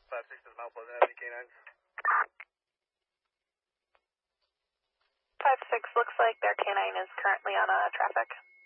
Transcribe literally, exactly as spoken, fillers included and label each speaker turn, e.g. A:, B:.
A: five six is Mount Pleasant Avenue canines.
B: five six looks like their canine is currently on uh, traffic.